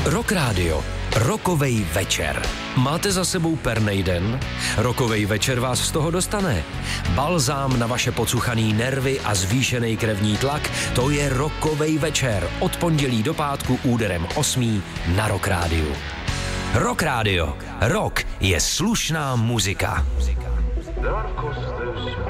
Rock Radio. Rokovej večer. Máte za sebou pernej den? Rokovej večer vás z toho dostane. Balzám na vaše pocuchaný nervy a zvýšený krevní tlak, to je Rokovej večer. Od pondělí do pátku úderem 8 na Rock Radio. Rock Radio. Rock je slušná muzika.